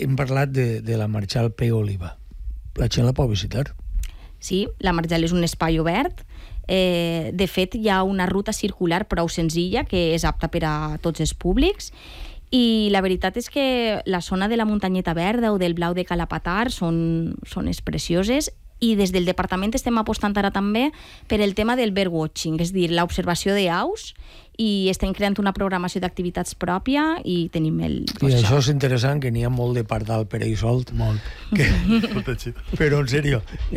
hem parlat de la Marxal P. Oliva. La gent la pot visitar. Sí, la Marxal és un espai obert. De fet, hi ha una ruta circular prou senzilla que és apta per a tots els públics, i la veritat és que la zona de la Muntanyeta Verda o del Blau de Calapatar són precioses, i des del departament estem apostant ara també per el tema del birdwatching, és a dir, l'observació d'aus, i estem creant una programació d'activitats pròpia i tenim el... I això és interessant, que n'hi ha molt de pardal per ahí solt. Molt. Però, en sèrio,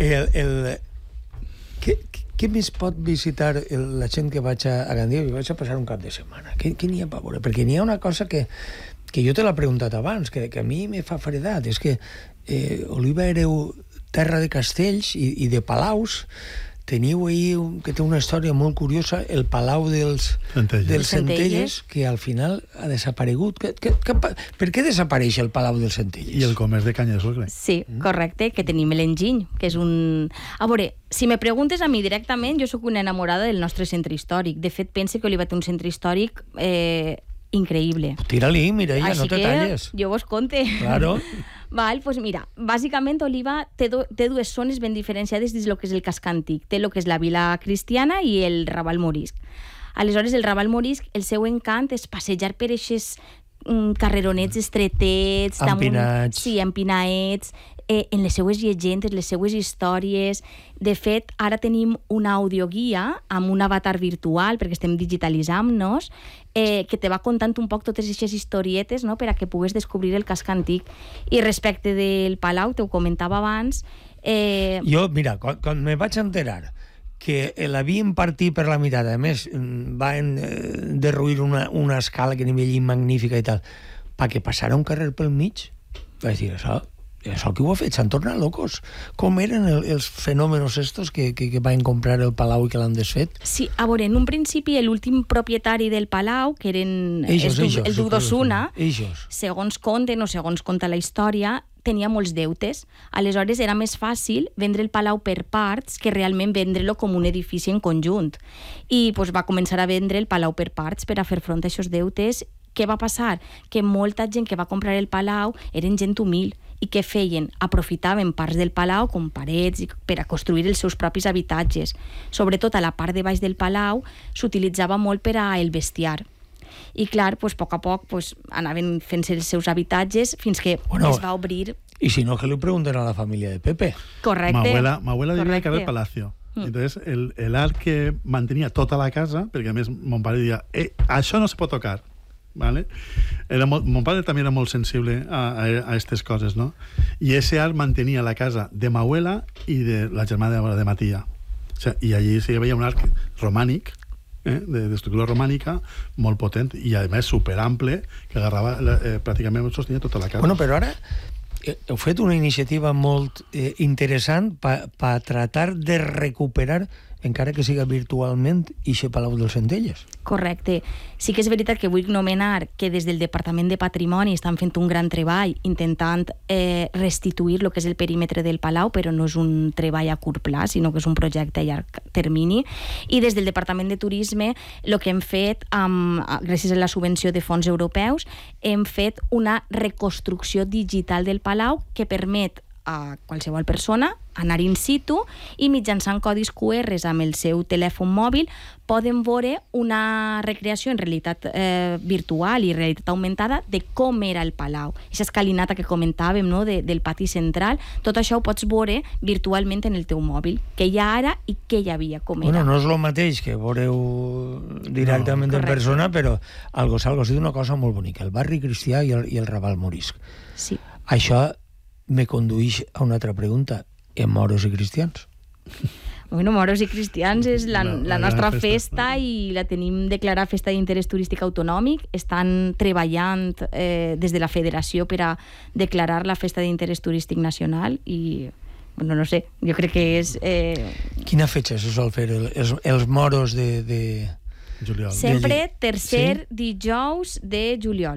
què més pot visitar la gent que vaig a Gandia? I vaig a passar un cap de setmana. Què n'hi ha per veure? Perquè n'hi ha una cosa que jo te l'he preguntat abans, que a mi me fa fredat, és que Oliva éreu terra de castells i de palaus. Teniu ahir, que té una història molt curiosa, el Palau dels Centelles, que al final ha desaparegut. Per què desapareix el Palau dels Centelles? I el comerç de canya de sucre. Sí, correcte, que tenim l'enginy, que és un... A veure, si me preguntes a mi directament, jo sóc una enamorada del nostre centre històric. De fet, pense que Oliva té un centre històric increïble. Tira-li, Mireia, no te talles. Així que jo vos conte. Claro. Val, pues mira, bàsicament Oliva té dues zones ben diferenciades dins el que és el casc antic. Té el que és la vila cristiana i el Raval Morisc. Aleshores, el Raval Morisc, el seu encant és passejar per eixes carreronets estretets, empinats. Sí, empinaets, en les seues llegendes, les seues històries. De fet, ara tenim una audioguia amb un avatar virtual, perquè estem digitalitzant-nos, que te va contant un poc totes aquestes historietes, no?, per a que pugues descobrir el casc antic. I respecte del Palau, te ho comentava abans... Jo, mira, quan me vaig enterar que l'havien partit per la meitat, a més van derruir una escala que n'hi havia magnífica i tal, perquè passara un carrer pel mig, vaig dir, això que ho ha fet, s'han tornat locos. Com eren els fenòmenos estos que van comprar el Palau i que l'han desfet? Sí, a veure, en un principi l'últim propietari del Palau, que eren el duc d'Osuna, segons conten o segons conta la història, tenia molts deutes. Aleshores era més fàcil vendre el Palau per parts que realment vendre-lo com un edifici en conjunt. I va començar a vendre el Palau per parts per a fer front a aquests deutes. Què va passar? Que molta gent que va comprar el Palau eren gent humil, i què feien? Aprofitaven parts del Palau, com parets, per a construir els seus propis habitatges. Sobretot a la part de baix del Palau s'utilitzava molt per a el bestiar. I clar, a poc a poc anaven fent-se els seus habitatges fins que es va obrir... I si no, que li pregunten a la família de Pepe. Correcte. Mi abuela vivia al carrer Palacio. Entonces, el art que mantenia tota la casa, perquè a més mon pare deia, això no se pot tocar. ¿Vale? Mon pare també era molt sensible a aquestes coses, no? I ese art mantenia la casa de ma abuela i de la germana de ma tia. O sea, i allí se veia un art romànic, d'estructura romànica, molt potent, i a més superample, que agarrava pràcticament sostenia tota la casa. Bueno, però ara heu fet una iniciativa molt interessant per tratar de recuperar, encara que siga virtualment, ixe Palau dels Centelles. Correcte. Sí que és veritat que vull nomenar que des del Departament de Patrimoni estan fent un gran treball intentant restituir el que és el perímetre del Palau, però no és un treball a curt plaç, sinó que és un projecte a llarg termini. I des del Departament de Turisme, el que hem fet, gràcies a la subvenció de fons europeus, hem fet una reconstrucció digital del Palau que permet a qualsevol persona anar in situ i mitjançant codis QR amb el seu telèfon mòbil poden veure una recreació en realitat virtual i realitat augmentada de com era el Palau. Aquesta escalinata que comentàvem, no?, del pati central, tot això ho pots veure virtualment en el teu mòbil, què hi ha ara i què hi havia, com era. Bueno, no és el mateix que veureu directament en persona, però algo ha sigut una cosa molt bonica, el barri cristià i el Raval Morisc. Sí. Això me condueix a una altra pregunta. En moros i cristians? Bueno, moros i cristians és la nostra festa i la tenim declarada festa d'interès turístic autonòmic. Estan treballant des de la federació per a declarar la festa d'interès turístic nacional i, bueno, no sé, jo crec que és... Quina fetge se sol fer els moros de juliol? Sempre tercer dijous de juliol.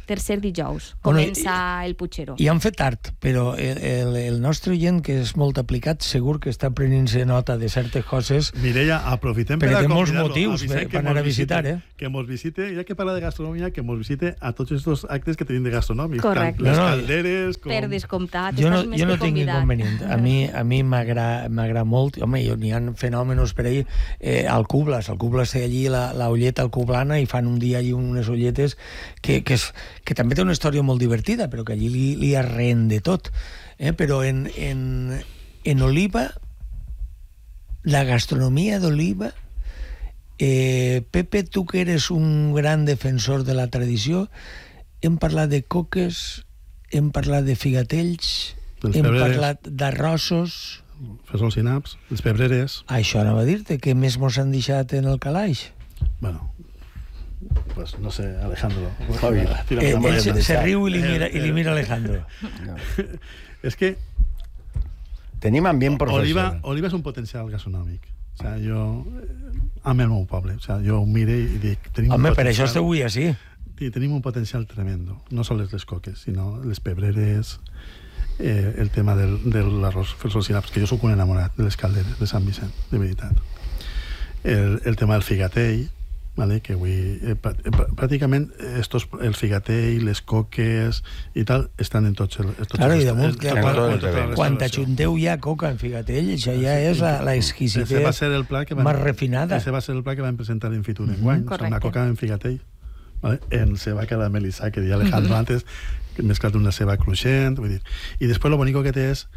Tercer dijous comença el Puigceró. I han fet tard, però el nostre gent, que és molt aplicat, segur que està prenent-se nota de certes coses. Mireia, aprofitem per a té molts convidar-lo, motius per anar a visitar, que mos visite, ja que parla de gastronomia, que mos visite a tots aquests actes que tenim de gastronòmics. Correcte. Les calderes... Per descomptat, jo estàs més que tinc convidat. inconvenient. A mi m'agrada molt. Home, n'hi ha fenòmenos per ahir. Al Cublas té allí la olleta alcublana i fan un dia allí unes olletes que també té una història molt divertida, però que allí li arreen de tot. Però en Oliva, la gastronomia d'Oliva, Pepe, tu que eres un gran defensor de la tradició, hem parlat de coques, hem parlat de figatells, hem parlat d'arrossos... Fesols i naps, les pebreres... Això anava a dir-te, què més mos han deixat en el calaix? Bueno, pues no sé, Alejandro. Ell se riu i li mira Alejandro. No. És que... Tenim ambient professional. Oliva és un potencial gastronòmic. O sea, jo... Amb el meu poble. O sea, jo ho mire i dic... Home, per això esteu avui així. Tenim un potencial tremendo. No sols les coques, sinó les pebreres... el tema de l'arròs fesols i naps, que jo sóc un enamorat de les calderes de Sant Vicent, de veritat. El tema del figatell, vale? Que avui pràcticament el figatell, les coques i tal estan en tots els... Claro, i damunt, quan t'ajunteu ja coca en figatell, això ja és l'exquisitet més refinada. Ese va ser el pla que vam presentar en Fitur enguany, una coca en figatell, vale? En ceba caramelitzada, que deia Alejandro antes, mesclat una ceba cruixent, vull dir. I després lo bonico que té és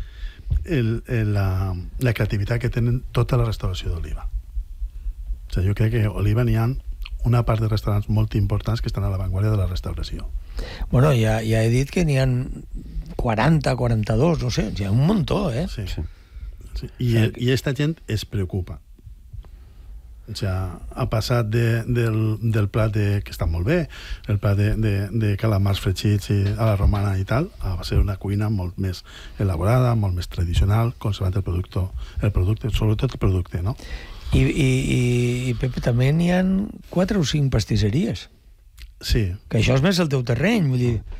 la creativitat que tenen tota la restauració d'Oliva. O sigui, jo crec que a Oliva n'hi ha una part de restaurants molt importants que estan a l'avantguàrdia de la restauració. Bueno, ja he dit que n'hi ha 40, 42, no sé, hi ha un muntó, eh? Sí. I esta gent es preocupa. O sigui, ha passat del plat que està molt bé, el plat de calamars fregits a la romana i tal, a ser una cuina molt més elaborada, molt més tradicional, conservant el producte, sobretot el producte, no? I Pepe, també n'hi ha 4 o 5 pastisseries. Sí. Que això és més el teu terreny, vull dir...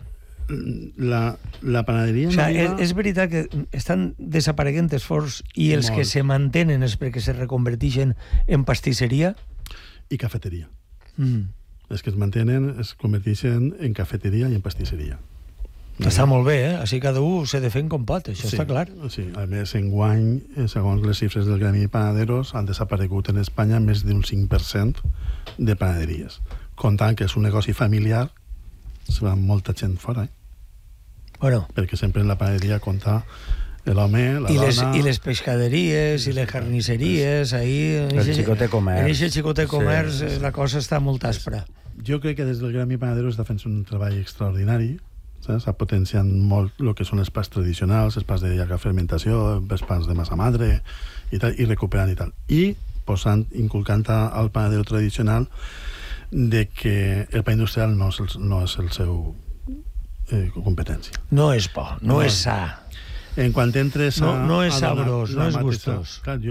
La panaderia... O sigui, és veritat que estan desapareguent els forns i els que se mantenen és perquè se reconverteixen en pastisseria? I cafeteria. Els que es mantenen es converteixen en cafeteria i en pastisseria. Està molt bé, eh? Així cada un s'ha de fer com pot, això està clar. Sí, a més, enguany, segons les xifres del Gremi de Panaderos, han desaparegut en Espanya més d'un 5% de panaderies. Comptant que és un negoci familiar, se va molta gent fora, Bueno. Perquè sempre en la panaderia compta l'home, la dona... I les pescaderies, i les carnisseries, ahí... El xicotet comerç. En aquest xicotet comerç la cosa està molt aspra. Jo crec que des del Gremi Panaderos està fent un treball extraordinari, s'ha potenciat molt el que són els pans tradicionals, els pans de llarga fermentació, els pans de massa madre, i tal, i recuperant i tal. I inculcant al panadero tradicional de que el pa industrial no és el seu competència. No és bo, no és sa. En quan entres no és sabrós, no és gustós. Clar,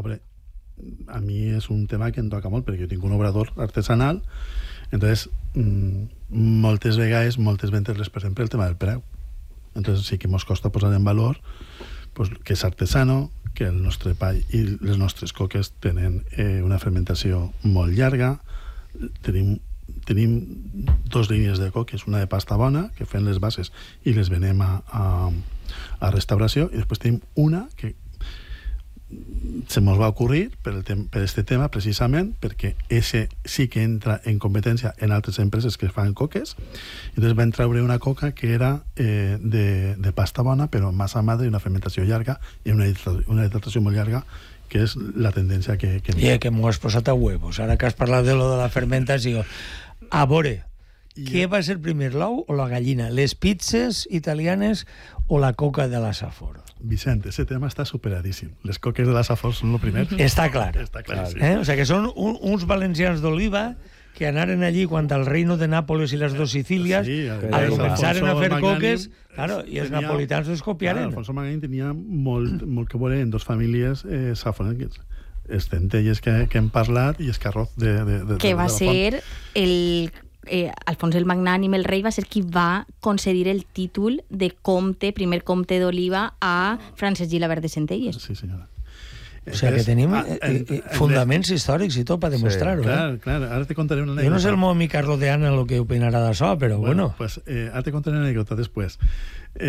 a mi és un tema que em toca molt, perquè jo tinc un obrador artesanal, entonces moltes vegades, moltes ventes les perdem per el tema del preu. Entonces sí que mos costa posar en valor pues, que és artesano, que el nostre pa i les nostres coques tenen una fermentació molt llarga. Tenim 2 línies de coques, una de pasta bona, que fem les bases i les venem a restauració, i després tenim una que se mos va ocurrir per este tema precisament perquè ese sí que entra en competència en altres empreses que fan coques, i entonces van treure una coca que era de pasta bona però massa madre i una fermentació llarga i una hidratació molt llarga, que és la tendència que... I que m'ho has posat a huevos. Ara que has parlat de lo de la fermentació. A veure, què va ser primer, l'ou o la gallina? Les pizzas italianes o la coca de la Safor? Vicent, ese tema està superadíssim. Les coques de la Safor són el primer. Està clar. Està claríssim. O sigui que són uns valencians d'Oliva que anaren allí quan el reino de Nápoles i les dos Sicílies començaren a fer coques, claro, i els napolitans les copiaren. Alfonso Maganin tenia molt que veure en 2 famílies safonetes. Els centelles que hem parlat i el carroz de que va ser el Alfons el Magnànim, el rei, va ser qui va concedir el títol de comte, primer comte d'Oliva, a Francesc Gilabert de Centelles. Sí, senyora. O sea, que tenim fundaments històrics i tot per demostrar-ho. Clar, ara te contaré una anècdota. Jo no sé el meu amic Carlos de Anna el que opinarà d'això, però bueno. Pues ara te contaré una anècdota després.